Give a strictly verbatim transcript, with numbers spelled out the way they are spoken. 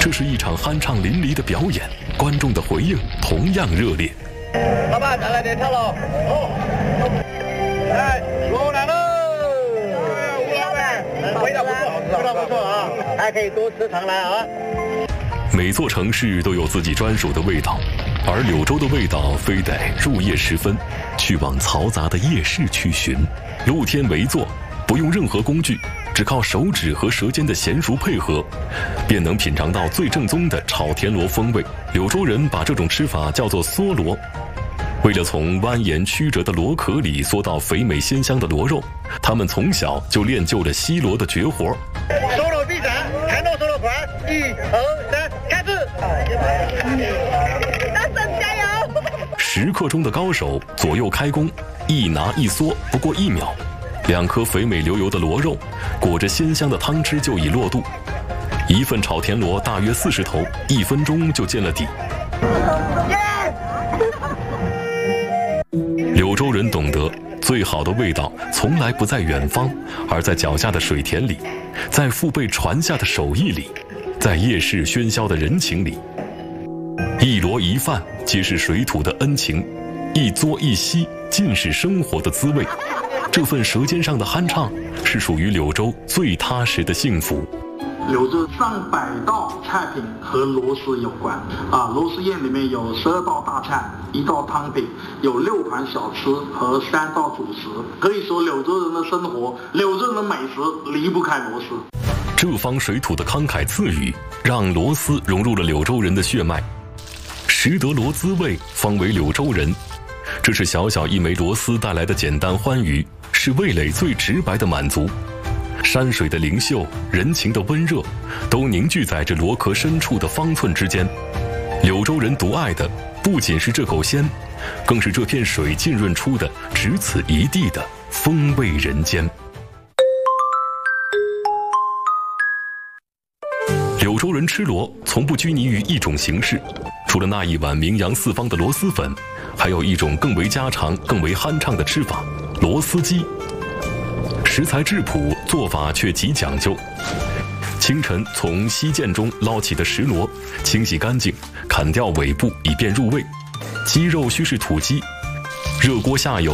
这是一场酣畅淋漓的表演，观众的回应同样热烈。 老板，再来点跳喽！好，来，罗来喽！吴老板，味道不错，味道不错啊，还可以多吃常来啊。 每座城市都有自己专属的味道，而柳州的味道非得入夜时分去往嘈杂的夜市去寻。露天围坐，不用任何工具，只靠手指和舌尖的娴熟配合，便能品尝到最正宗的炒田螺风味。柳州人把这种吃法叫做嗦螺。为了从蜿蜒曲折的螺壳里嗦到肥美鲜香的螺肉，他们从小就练就了吸螺的绝活。 手螺必斩，看到手螺快，一、二、三，开始！大声加油！ 时刻中的高手左右开弓，一拿一嗦不过一秒，两颗肥美流油的螺肉，裹着鲜香的汤汁就已落肚。一份炒田螺大约四十头，一分钟就见了底。柳州人懂得，最好的味道从来不在远方，而在脚下的水田里，在父辈传下的手艺里，在夜市喧嚣的人情里。一螺一饭皆是水土的恩情，一嘬一吸尽是生活的滋味。这份舌尖上的酣畅，是属于柳州最踏实的幸福。 柳州上百道菜品和螺丝有关啊，螺丝宴里面有十二道大菜，一道汤品，有六款小吃和三道主食。可以说，柳州人的生活，柳州人的美食离不开螺丝。 这方水土的慷慨赐予，让螺丝融入了柳州人的血脉。识得螺滋味，方为柳州人。这是小小一枚螺丝带来的简单欢愉，是味蕾最直白的满足。山水的灵秀，人情的温热，都凝聚在这螺壳深处的方寸之间。柳州人独爱的不仅是这口鲜，更是这片水浸润出的只此一地的风味人间。柳州人吃螺从不拘泥于一种形式，除了那一碗名扬四方的螺蛳粉，还有一种更为家常、更为酣畅的吃法——螺丝鸡。食材质朴，做法却极讲究。清晨从溪涧中捞起的石螺，清洗干净，砍掉尾部以便入味。鸡肉须是土鸡，热锅下油。